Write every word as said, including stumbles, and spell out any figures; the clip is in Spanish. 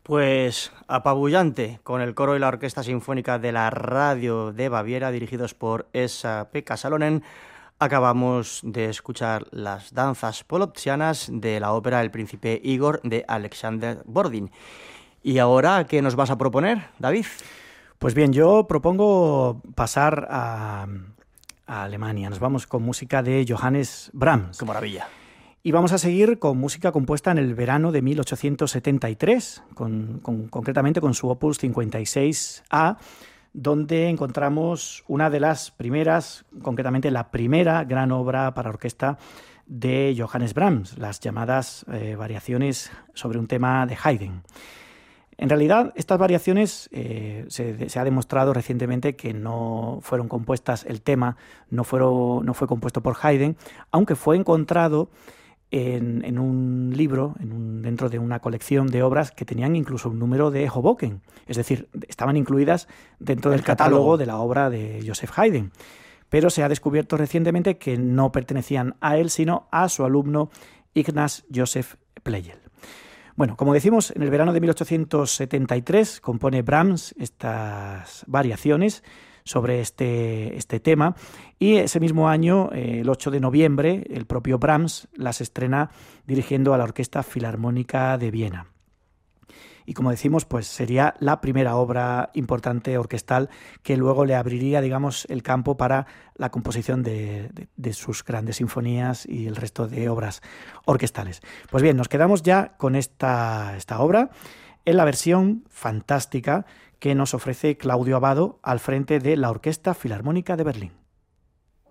Pues apabullante, con el coro y la Orquesta Sinfónica de la Radio de Baviera, dirigidos por Esa-Pekka Salonen, acabamos de escuchar las danzas poloptianas de la ópera El Príncipe Igor de Alexander Bordin. ¿Y ahora qué nos vas a proponer, David? Pues bien, yo propongo pasar a, a Alemania. Nos vamos con música de Johannes Brahms. ¡Qué maravilla! Y vamos a seguir con música compuesta en el verano de mil ochocientos setenta y tres, con, con, concretamente con su Opus cincuenta y seis A, donde encontramos una de las primeras, concretamente la primera gran obra para orquesta de Johannes Brahms, las llamadas eh, variaciones sobre un tema de Haydn. En realidad, estas variaciones eh, se, se ha demostrado recientemente que no fueron compuestas, el tema no, fueron, no fue compuesto por Haydn, aunque fue encontrado En, en un libro, en un, dentro de una colección de obras que tenían incluso un número de Hoboken, es decir, estaban incluidas dentro del catálogo de la obra de Joseph Haydn, pero se ha descubierto recientemente que no pertenecían a él, sino a su alumno Ignaz Joseph Pleyel. Bueno, como decimos, en el verano de mil ochocientos setenta y tres compone Brahms estas variaciones sobre este, este tema, y ese mismo año, eh, el ocho de noviembre, el propio Brahms las estrena dirigiendo a la Orquesta Filarmónica de Viena. Y como decimos, pues sería la primera obra importante orquestal que luego le abriría, digamos, el campo para la composición de, de, de sus grandes sinfonías y el resto de obras orquestales. Pues bien, nos quedamos ya con esta, esta obra en la versión fantástica que nos ofrece Claudio Abbado al frente de la Orquesta Filarmónica de Berlín.